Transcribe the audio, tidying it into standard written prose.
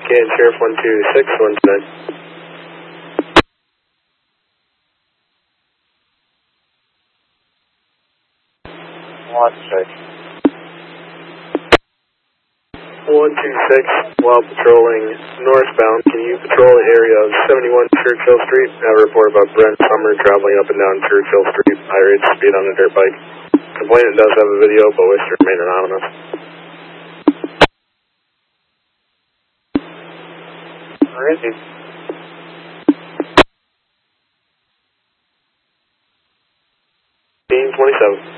Can Sheriff 126, 129. Six. 126, while patrolling northbound, can you patrol the area of 71 Churchill Street? I have a report about Brent Summer traveling up and down Churchill Street, high rate of speed on a dirt bike. Complainant does have a video, but wishes to remain anonymous. Where is he? Team 27.